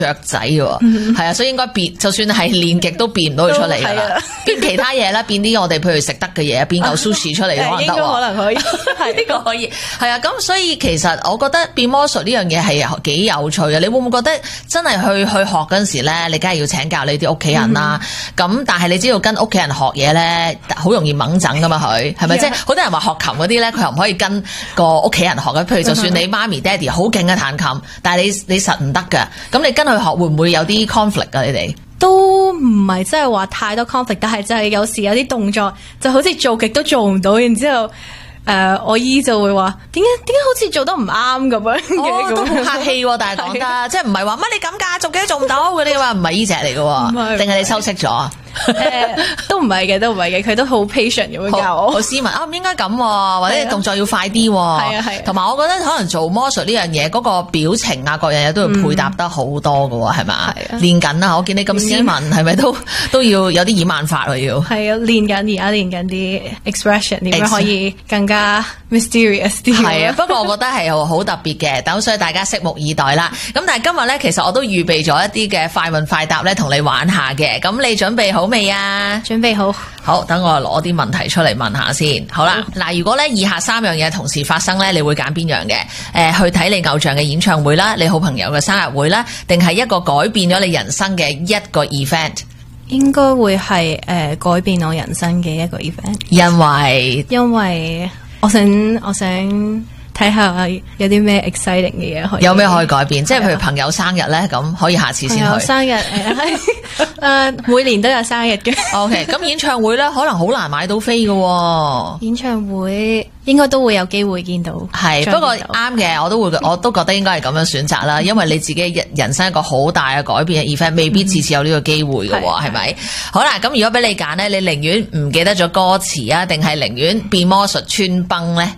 雀仔嘅，係啊，所以應該變，就算係練極都變唔到佢出嚟㗎啦。變其他嘢啦，變啲我哋譬如食得嘅嘢，變嚿 sushi 出嚟可能得喎。 應該可能可以， 係呢個可以。係啊，咁所以其實我覺得變魔術呢樣嘢係幾有趣嘅。你會唔會覺得真係去學嗰陣時咧，你梗係要請教你啲屋企人啦。咁但係你知道跟屋企人學嘢咧，好容易掹整㗎嘛佢，係咪？即係好多人話學琴嗰啲咧，佢又唔可以跟個屋企人學嘅。譬如就算你媽咪爹哋好勁嘅彈琴，但係你實唔得㗎。咁你跟佢學會唔會有啲 conflict 啊？你哋都唔係真係話太多 conflict， 但係就係有時有啲動作就好似做極都做唔到，然之後我姨就會話點解好似做得唔啱咁樣嘅， 都好客氣喎，但係講得即係唔係話乜你咁㗎，做幾都做唔到嗰啲話唔係姨姐嚟嘅喎，定係你修飾咗？ 都唔係嘅，佢都好 patient 咁樣教我， 好斯文啊，唔應該咁喎，或者你動作要快啲喎， 係啊， 同埋我覺得可能做魔術呢樣嘢嗰個表情啊，各樣嘢都要配搭得好多嘅喎，係嘛？練緊啊，我見你咁斯文，係咪都要有啲掩眼法喎要？ 係啊，而家練緊啲 expression 點樣可以更加 mysterious 啲？ 係啊，不過我覺得係好特別嘅，咁所以大家拭目以待啦。咁但係今日咧，其實我都預備咗一啲嘅快問快答咧，同你玩下嘅。咁你準備好未啊？ 準備好。 好，等我攞啲問題出嚟問下先。好啦，嗱，如果咧以下3樣嘢同時發生咧，你會揀邊樣嘅？去睇你偶像嘅演唱會啦，你好朋友嘅生日會啦，定係一個改變咗你人生嘅一個 event？ 應該會係改變我人生嘅一個 event，因為我想睇下有啲咩 exciting 嘅嘢可以。 有咩可以改變？即係譬如朋友生日咧，咁可以下次先去。 朋友生日每年都有生日嘅。 OK， 咁演唱會咧可能好難買到飛嘅。 演唱會應該都會有機會見到。 係，不過啱嘅，我都覺得應該係咁樣選擇啦，因為你自己人生一個好大嘅改變嘅 event，未必次次有呢個機會嘅，係咪？好啦，咁如果俾你揀咧，你寧願唔記得咗歌詞啊，定係寧願變魔術穿崩咧？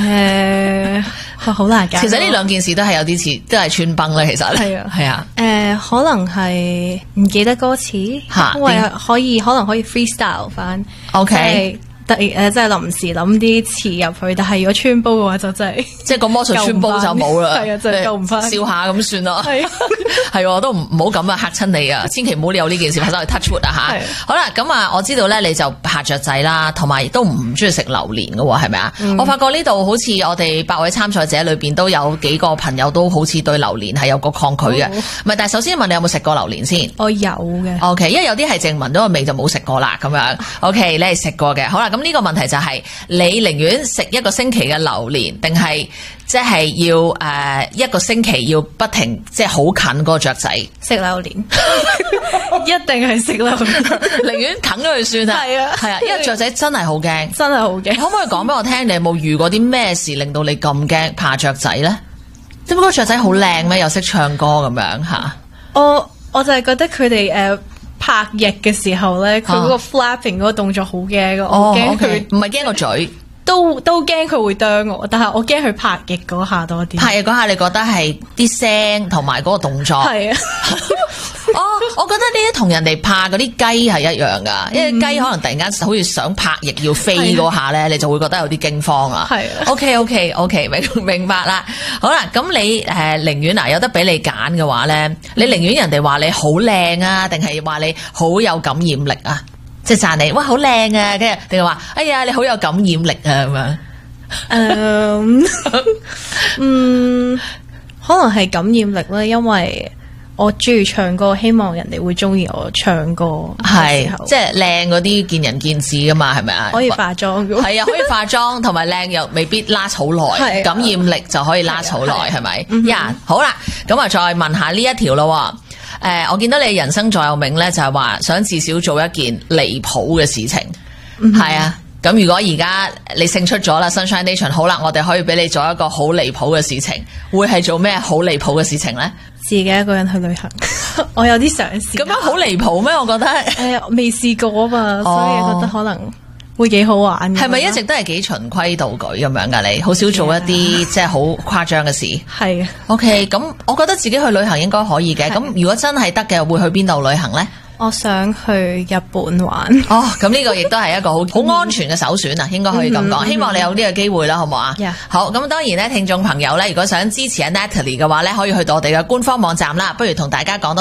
好難揀。 其實呢兩件事都係有啲似，都係穿崩咧。其實係啊， 可能係唔記得歌詞，因為可能可以 freestyle 翻。 OK。 即係臨時諗啲詞入去，但係如果穿煲嘅話就真係即係個魔術穿煲就冇啦， 係啊，真係救唔翻， 笑下咁算咯， 係都唔好咁啊，嚇親你啊，千祈唔好有呢件事發生去 touch wood 啊吓。好啦，咁啊，我知道咧你就怕雀仔啦，同埋亦都唔中意食榴蓮嘅係咪啊？我發覺呢度好似我哋8位參賽者裏邊都有幾個朋友都好似對榴蓮係有個抗拒嘅，唔係，但係首先問你有冇食過榴蓮先？ 我有嘅。 OK， 因為有啲係淨聞到個味就冇食過啦，咁樣 OK， 你係食過嘅。好啦，咁呢個問題就係你寧願食一個星期嘅榴蓮，定係即係要一個星期要不停即係好近嗰個雀仔食榴蓮？一定係食榴蓮， 寧願啃咗佢算啦。係啊，因為雀仔真係好驚， 真係好驚。 可唔可以講俾我聽，你有冇遇過啲咩事令到你咁驚怕雀仔咧？點解個雀仔好靚咩？又識唱歌咁樣吓？ 我就係覺得佢哋拍翼嘅時候咧，佢嗰個 flapping 嗰個動作好驚，我驚佢唔係驚個嘴， 都驚佢會啄我，但係我驚佢拍翼嗰下多啲。 拍翼嗰下你覺得係啲聲同埋嗰個動作？ 係啊。 我覺得呢啲同人哋怕嗰啲雞係一樣噶，因為雞可能突然間好似想拍翼要飛嗰下咧，你就會覺得有啲驚慌啊。 係。 OK， 明白啦。好啦，咁你寧願有得俾你揀嘅話咧，你寧願人哋話你好靚啊，定係話你好有感染力啊？即係讚你，哇好靚啊，跟住定係話哎呀你好有感染力啊咁樣？ 可能係感染力啦，因為我中意唱歌，希望人哋會中意我唱歌。 係，即係靚嗰啲見仁見智噶嘛，係咪啊？ 可以化妝噶。係啊，可以化妝，同埋靚又未必 last 好耐，感染力就可以 last 好耐，係咪？呀，好啦，咁啊，再問下呢一條咯。我見到你人生座右銘咧，就係話想至少做一件離譜嘅事情，係啊。咁如果而家你勝出咗啦 ，Sunshine Nation， 好啦，我哋可以俾你做一個好離譜嘅事情，會係做咩好離譜嘅事情咧？ 自己一個人去旅行，我有啲想試。 咁樣好離譜咩？我覺得未試過啊嘛，所以覺得可能會幾好玩。 係咪一直都係幾循規蹈矩咁樣噶？你好少做一啲即係好誇張嘅事。 係。 OK， 咁我覺得自己去旅行應該可以嘅。咁如果真係得嘅，會去邊度旅行咧？ 我想去日本玩。 哦，咁呢個亦都係一個好安全嘅首選啊，應該可以咁講。希望你有呢個機會啦，好唔好啊？ Yeah. 好，咁當然咧，聽眾朋友咧，如果想支持阿 Natalie 嘅話咧，可以去到我哋嘅官方網站啦。不如同大家講多